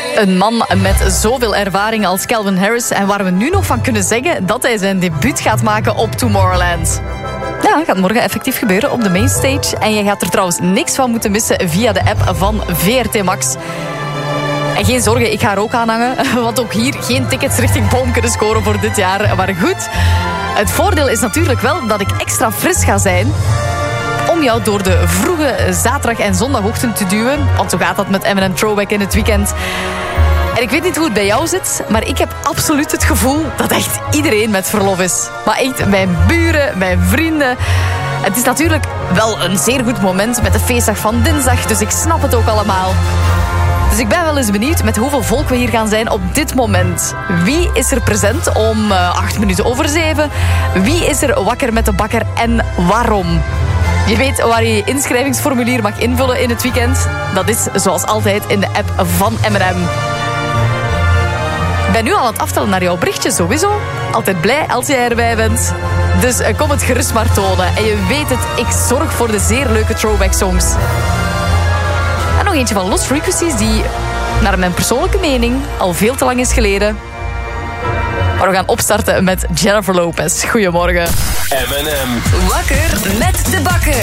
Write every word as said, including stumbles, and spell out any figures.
Een man met zoveel ervaring als Calvin Harris en waar we nu nog van kunnen zeggen dat hij zijn debuut gaat maken op Tomorrowland. Ja, gaat morgen effectief gebeuren op de mainstage. En je gaat er trouwens niks van moeten missen via de app van V R T Max. En geen zorgen, ik ga er ook aan hangen. Want ook hier geen tickets richting Boom kunnen scoren voor dit jaar. Maar goed, het voordeel is natuurlijk wel dat ik extra fris ga zijn om jou door de vroege zaterdag- en zondagochtend te duwen. Want zo gaat dat met Eminem Throwback in het weekend. En ik weet niet hoe het bij jou zit, maar ik heb absoluut het gevoel dat echt iedereen met verlof is. Maar echt, mijn buren, mijn vrienden. Het is natuurlijk wel een zeer goed moment met de feestdag van dinsdag, dus ik snap het ook allemaal. Dus ik ben wel eens benieuwd met hoeveel volk we hier gaan zijn op dit moment. Wie is er present om uh, acht minuten over zeven? Wie is er wakker met de bakker en waarom? Je weet waar je je inschrijvingsformulier mag invullen in het weekend. Dat is zoals altijd in de app van M en M. Ik ben nu al aan het aftellen naar jouw berichtje sowieso. Altijd blij als jij erbij bent. Dus uh, kom het gerust maar tonen. En je weet het, ik zorg voor de zeer leuke throwback songs. En nog eentje van Lost Frequencies die, naar mijn persoonlijke mening, al veel te lang is geleden. Maar we gaan opstarten met Jennifer Lopez. Goedemorgen. M en M. Wakker met de bakker.